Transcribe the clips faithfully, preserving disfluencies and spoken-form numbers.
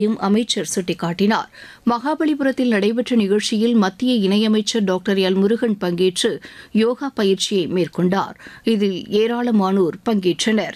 யும் அமைச்சர் சுட்டிக்காட்டினார். மகாபலிபுரத்தில் நடைபெற்ற நிகழ்ச்சியில் மத்திய இணையமைச்சர் டாக்டர் எல் முருகன் பங்கேற்று யோகா பயிற்சியை மேற்கொண்டார். இதில் ஏராளமானோர் பங்கேற்றனர்.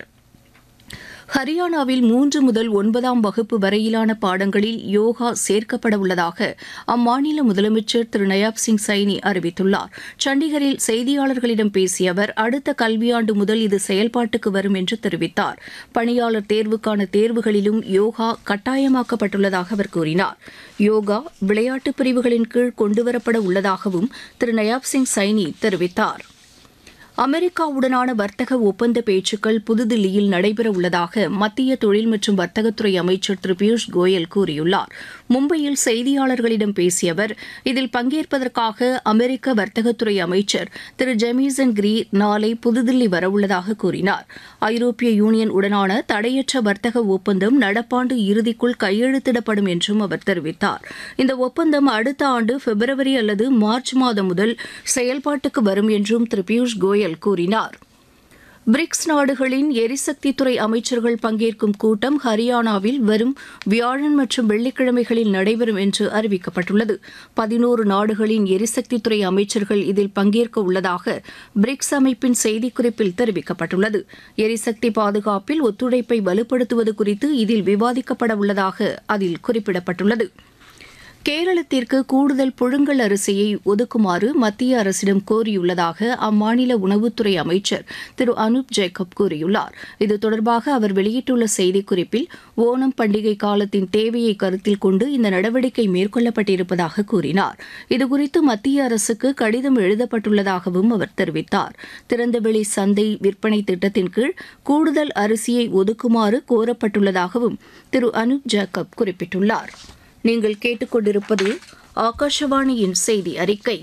ஹரியானாவில் மூன்று முதல் ஒன்பதாம் வகுப்பு வரையிலான பாடங்களில் யோகா சேர்க்கப்பட உள்ளதாக அம்மாநில முதலமைச்சர் திரு நயாப் சிங் சைனி அறிவித்துள்ளார். சண்டிகரில் செய்தியாளர்களிடம் பேசிய அவர் அடுத்த கல்வியாண்டு முதல் இது செயல்பாட்டுக்கு வரும் என்று தெரிவித்தார். பணியாளர் தேர்வுக்கான தேர்வுகளிலும் யோகா கட்டாயமாக்கப்பட்டுள்ளதாக அவர் கூறினார். யோகா விளையாட்டுப் பிரிவுகளின் கீழ் கொண்டுவரப்பட உள்ளதாகவும் திரு நயாப் சிங் சைனி தெரிவித்தார். அமெரிக்காவுடனான வர்த்தக ஒப்பந்த பேச்சுக்கள் புதுதில்லியில் நடைபெற உள்ளதாக மத்திய தொழில் மற்றும் வர்த்தகத்துறை அமைச்சர் திரு பியூஷ் கோயல் கூறியுள்ளார். மும்பையில் செய்தியாளர்களிடம் பேசிய அவர் இதில் பங்கேற்பதற்காக அமெரிக்க வர்த்தகத்துறை அமைச்சர் திரு ஜெமிசன் கிரீர் நாளை புதுதில்லி வரவுள்ளதாக கூறினார். ஐரோப்பிய யூனியன் உடனான தடையற்ற வர்த்தக ஒப்பந்தம் நடப்பாண்டு இறுதிக்குள் கையெழுத்திடப்படும் என்றும் அவர் தெரிவித்தார். இந்த ஒப்பந்தம் அடுத்த ஆண்டு பிப்ரவரி அல்லது மார்ச் மாதம் முதல் செயல்பாட்டுக்கு வரும் என்றும் திரு பியூஷ் கோயல் கூறினார். பிரிக்ஸ் நாடுகளின் எரிசக்தித்துறை அமைச்சர்கள் பங்கேற்கும் கூட்டம் ஹரியானாவில் வரும் வியாழன் மற்றும் வெள்ளிக்கிழமைகளில் நடைபெறும் என்று அறிவிக்கப்பட்டுள்ளது. பதினோரு நாடுகளின் எரிசக்தித்துறை அமைச்சர்கள் இதில் பங்கேற்க உள்ளதாக பிரிக்ஸ் அமைப்பின் செய்திக்குறிப்பில் தெரிவிக்கப்பட்டுள்ளது. எரிசக்தி பாதுகாப்பில் ஒத்துழைப்பை வலுப்படுத்துவது குறித்து இதில் விவாதிக்கப்பட உள்ளதாக அதில் குறிப்பிடப்பட்டுள்ளது. கேரளத்திற்கு கூடுதல் புழுங்கல் அரிசியை ஒதுக்குமாறு மத்திய அரசிடம் கோரியுள்ளதாக அம்மாநில உணவுத்துறை அமைச்சர் திரு அனூப் ஜேக்கப் கூறியுள்ளார். இது தொடர்பாக அவர் வெளியிட்டுள்ள செய்திக்குறிப்பில் ஓணம் பண்டிகை காலத்தின் தேவையை கருத்தில் கொண்டு இந்த நடவடிக்கை மேற்கொள்ளப்பட்டிருப்பதாக கூறினார். இதுகுறித்து மத்திய அரசுக்கு கடிதம் எழுதப்பட்டுள்ளதாகவும் அவர் தெரிவித்தார். திறந்தவெளி சந்தை விற்பனை திட்டத்தின் கீழ் கூடுதல் அரிசியை ஒதுக்குமாறு கோரப்பட்டுள்ளதாகவும் திரு அனூப் ஜேக்கப் குறிப்பிட்டுள்ளார். நீங்கள் கேட்டுக்கொண்டிருப்பது ஆகாஷவாணியின் செய்தி அறிக்கை.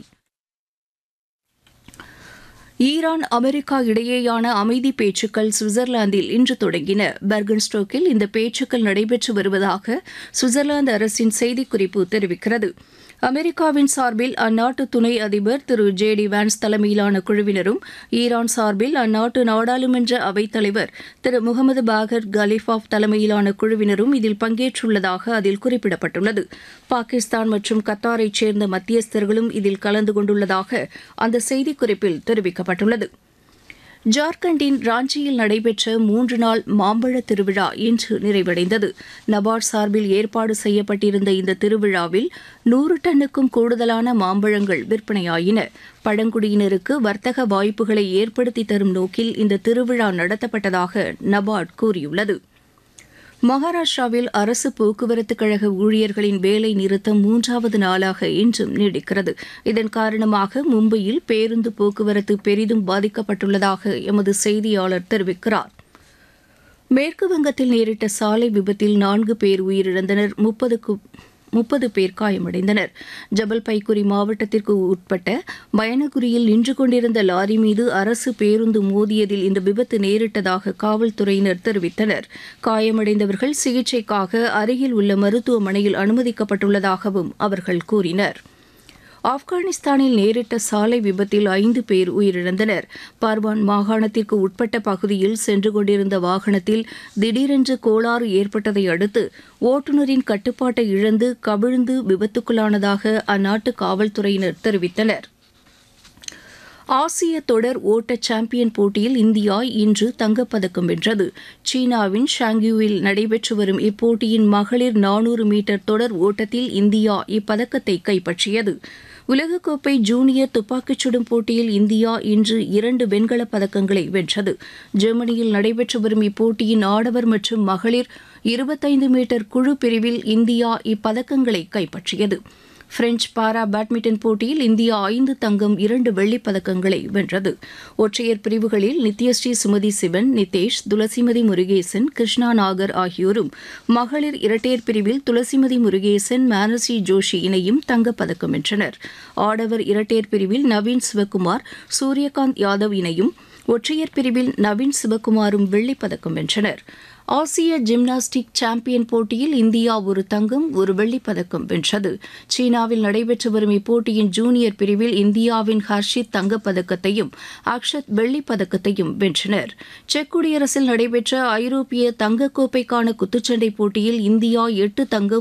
ஈரான் அமெரிக்கா இடையேயான அமைதி பேச்சுக்கள் சுவிட்சர்லாந்தில் இன்று தொடங்கின. பெர்கன்ஸ்டோக்கில் இந்த பேச்சுக்கள் நடைபெற்று வருவதாக சுவிட்சர்லாந்து அரசின் செய்திக்குறிப்பு தெரிவிக்கிறது. அமெரிக்காவின் சார்பில் அந்நாட்டு துணை அதிபர் திரு ஜே டி வான்ஸ் தலைமையிலான குழுவினரும், ஈரான் சார்பில் அந்நாட்டு நாடாளுமன்ற அவைத்தலைவர் திரு முகமது பாகர் கலிஃபாப் தலைமையிலான குழுவினரும் இதில் பங்கேற்றுள்ளதாக அதில் குறிப்பிடப்பட்டுள்ளது. பாகிஸ்தான் மற்றும் கத்தாரைச் சேர்ந்த மத்தியஸ்தர்களும் இதில் கலந்து கொண்டுள்ளதாக அந்த செய்திக்குறிப்பில் தெரிவிக்கப்பட்டுள்ளது. ஜார்க்கண்டின் ராஞ்சியில் நடைபெற்ற மூன்று நாள் மாம்பழ திருவிழா இன்று நிறைவடைந்தது. நபார்ட் சார்பில் ஏற்பாடு செய்யப்பட்டிருந்த இந்த திருவிழாவில் நூறு டன்னுக்கும் கூடுதலான மாம்பழங்கள் விற்பனையாயின. பழங்குடியினருக்கு வர்த்தக வாய்ப்புகளை ஏற்படுத்தி தரும் நோக்கில் இந்த திருவிழா நடத்தப்பட்டதாக நபார்ட் கூறியுள்ளது. மகாராஷ்டிராவில் அரசு போக்குவரத்துக் கழக ஊழியர்களின் வேலை நிறுத்தம் மூன்றாவது நாளாக இன்றும் நீடிக்கிறது. இதன் காரணமாக மும்பையில் பேருந்து போக்குவரத்து பெரிதும் பாதிக்கப்பட்டுள்ளதாக எமது செய்தியாளர் தெரிவிக்கிறார். மேற்கு வங்கத்தில் நேரிட்ட சாலை விபத்தில் நான்கு பேர் உயிரிழந்தனர், முப்பதுக்கு முப்பது பேர் காயமடைந்தனர். ஜபல்பைகுரி மாவட்டத்திற்கு உட்பட்ட பயணகுரியில் நின்று கொண்டிருந்த லாரி மீது அரசு பேருந்து மோதியதில் இந்த விபத்து நேரிட்டதாக காவல்துறையினர் தெரிவித்தனர். காயமடைந்தவர்கள் சிகிச்சைக்காக அருகில் உள்ள மருத்துவமனையில் அனுமதிக்கப்பட்டுள்ளதாகவும் அவர்கள் கூறினர். ஆப்கானிஸ்தானில் நேரிட்ட சாலை விபத்தில் ஐந்து பேர் உயிரிழந்தனர். பர்வான் மாகாணத்திற்கு உட்பட்ட பகுதியில் சென்று கொண்டிருந்த வாகனத்தில் திடீரென்று கோளாறு ஏற்பட்டதை அடுத்து ஓட்டுநரின் கட்டுப்பாட்டை இழந்து கவிழ்ந்து விபத்துக்குள்ளானதாக அந்நாட்டு காவல்துறையினர் தெரிவித்தனர். ஆசிய தொடர் ஓட்ட சாம்பியன் போட்டியில் இந்தியா இன்று தங்கப்பதக்கம் வென்றது. சீனாவின் ஷாங்யூவில் நடைபெற்று வரும் இப்போட்டியின் மகளிர் நானூறு மீட்டர் தொடர் ஓட்டத்தில் இந்தியா இப்பதக்கத்தை கைப்பற்றியது. உலகக்கோப்பை ஜூனியர் துப்பாக்கிச் சுடும் போட்டியில் இந்தியா இன்று இரண்டு வெண்கலப் பதக்கங்களை வென்றது. ஜெர்மனியில் நடைபெற்று வரும் இப்போட்டியின் ஆடவர் மற்றும் மகளிர் இருபத்தைந்து மீட்டர் குழு பிரிவில் இந்தியா இப்பதக்கங்களை கைப்பற்றியது. பிரெஞ்ச் பாரா பேட்மிண்டன் போட்டியில் இந்தியா ஐந்து தங்கம் இரண்டு வெள்ளிப் பதக்கங்களை வென்றது. ஒற்றையர் பிரிவுகளில் நித்யஸ்ரீ சுமதி சிவன், நிதேஷ், துளசிமதி முருகேசன், கிருஷ்ணா நாகர் ஆகியோரும், மகளிர் இரட்டையர் பிரிவில் துளசிமதி முருகேசன், மானசி ஜோஷி இணையும் தங்கப்பதக்கம் வென்றனர். ஆடவர் இரட்டையர் பிரிவில் நவீன் சிவக்குமார், சூரியகாந்த் யாதவ் இணையும், ஒற்றையர் பிரிவில் நவீன் சிவக்குமாரும் வெள்ளிப் பதக்கம் வென்றனர். ஆசிய ஜிம்னாஸ்டிக் சாம்பியன் போட்டியில் இந்தியா ஒரு தங்கம் ஒரு வெள்ளிப் பதக்கம் வென்றது. சீனாவில் நடைபெற்று வரும் இப்போட்டியின் ஜூனியர் பிரிவில் இந்தியாவின் ஹர்ஷித் தங்கப்பதக்கத்தையும் அக்ஷத் வெள்ளிப் பதக்கத்தையும் வென்றனர். செக் குடியரசில் நடைபெற்ற ஐரோப்பிய தங்கக்கோப்பைக்கான குத்துச்சண்டை போட்டியில் இந்தியா எட்டு தங்கம்